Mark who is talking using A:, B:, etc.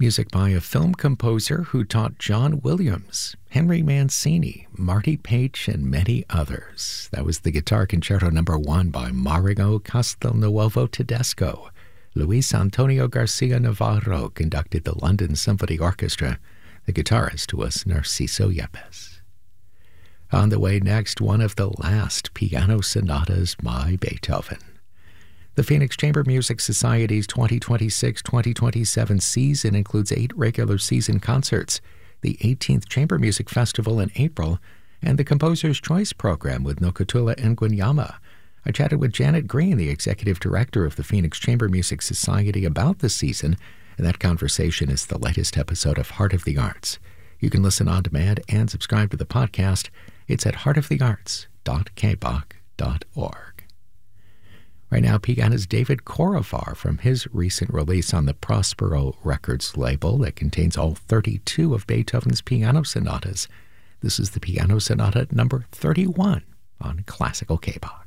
A: Music by a film composer who taught John Williams, Henry Mancini, Marty Page, and many others. That was the Guitar Concerto No. 1 by Mario Castelnuovo Tedesco. Luis Antonio Garcia Navarro conducted the London Symphony Orchestra. The guitarist was Narciso Yepes. On the way next, one of the last piano sonatas by Beethoven. The Phoenix Chamber Music Society's 2026-2027 season includes 8 regular season concerts, the 18th Chamber Music Festival in April, and the Composer's Choice Program with Nokutula Ngunyama. I chatted with Janet Green, the executive director of the Phoenix Chamber Music Society, about the season, and that conversation is the latest episode of Heart of the Arts. You can listen on demand and subscribe to the podcast. It's at heartofthearts.kbach.org. Right now, pianist David Korovar from his recent release on the Prospero Records label that contains all 32 of Beethoven's piano sonatas. This is the Piano Sonata number 31 on Classical K-Bach.